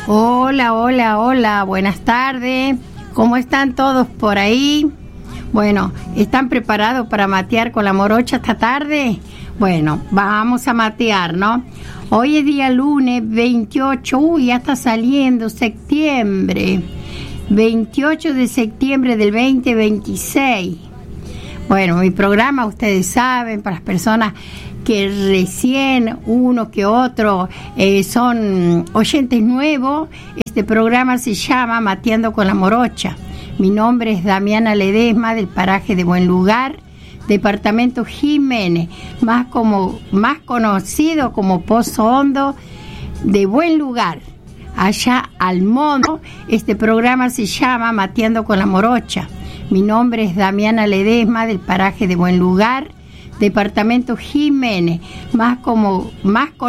Hola, hola, hola, buenas tardes. ¿Cómo están todos por ahí? Bueno, ¿están preparados para matear con la morocha esta tarde? Bueno, vamos a matear, ¿no? Hoy es día lunes 28, ya está saliendo septiembre. 28 de septiembre del 2026. Bueno, mi programa, ustedes saben, para las personas que recién uno que otro son oyentes nuevos, este programa se llama Mateando con la Morocha. Mi nombre es Damiana Ledesma, del paraje de Buen Lugar, departamento Jiménez, más conocido como Pozo Hondo de Buen Lugar, allá al Mono. Este programa se llama Mateando con la Morocha. Mi nombre es Damiana Ledesma, del paraje de Buen Lugar, departamento Jiménez, más conocido